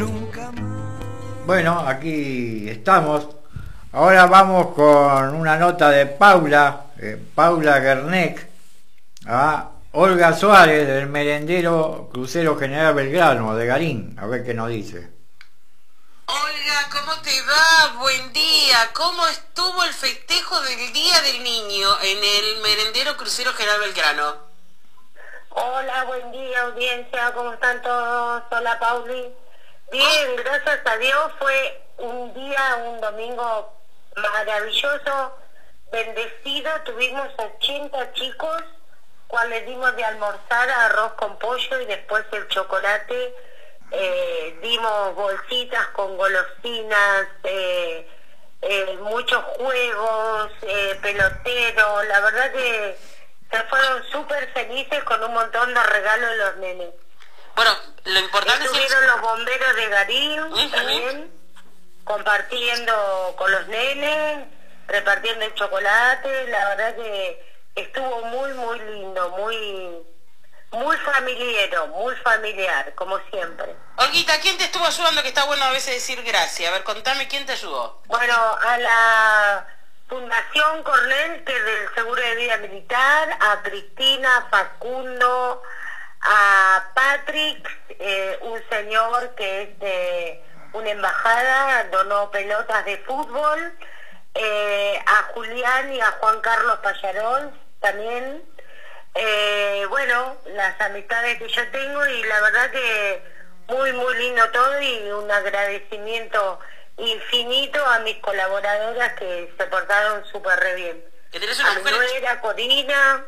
Bueno, aquí estamos. Ahora vamos con una nota de Paula Guernek, a Olga Suárez, del merendero Crucero General Belgrano, de Garín. A ver qué nos dice. Olga, ¿cómo te va? Buen día. ¿Cómo estuvo el festejo del Día del Niño en el merendero Crucero General Belgrano? Hola, buen día, audiencia. ¿Cómo están todos? Hola, Pauli. Bien, gracias a Dios. Fue un domingo maravilloso, bendecido. Tuvimos 80 chicos, cuales dimos de almorzar arroz con pollo y después el chocolate. Dimos bolsitas con golosinas, muchos juegos, peloteros. La verdad que se fueron súper felices con un montón de regalos de los nenes. Bueno, lo importante Estuvieron los bomberos de Garín también, compartiendo con los nenes, repartiendo el chocolate. La verdad que estuvo muy, muy lindo, muy familiar, como siempre. Olguita, ¿quién te estuvo ayudando? Que está bueno a veces decir gracias. A ver, contame quién te ayudó. Bueno, a la Fundación Cornell, que es del Seguro de Vida Militar, a Cristina, a Facundo, a Patrick, un señor que es de una embajada, donó pelotas de fútbol, a Julián y a Juan Carlos Payarol también. Bueno, las amistades que yo tengo, y la verdad que muy, muy lindo todo, y un agradecimiento infinito a mis colaboradoras que se portaron súper re bien. Que tenés una mujer... Nuera, Corina,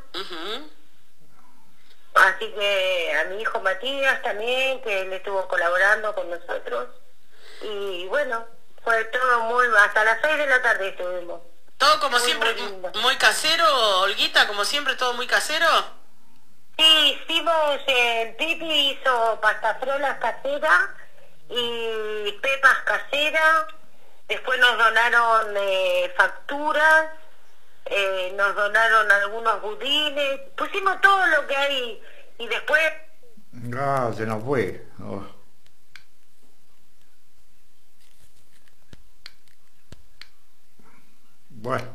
así que a mi hijo Matías también, que él estuvo colaborando con nosotros. Y bueno, fue todo hasta las 6 de la tarde estuvimos. Todo como siempre, muy casero, Olguita, como siempre, todo muy casero. Sí, hicimos, el Pipi hizo pastafrolas caseras y pepas caseras. Después nos donaron facturas, nos donaron algunos budines, pusimos todo lo que hay. Y después... Se nos fue. Oh. Bueno.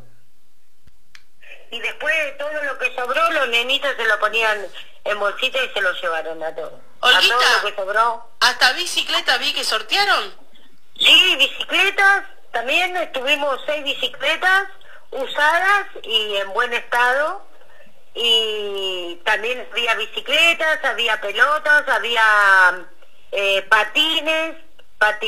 Y después todo lo que sobró, los nenitos se lo ponían en bolsita y se lo llevaron a todo. Olguita, a todo lo que sobró. ¿Hasta bicicleta vi que sortearon? Sí, bicicletas, también tuvimos 6 bicicletas usadas y en buen estado. Y también había bicicletas, había pelotas, había patines,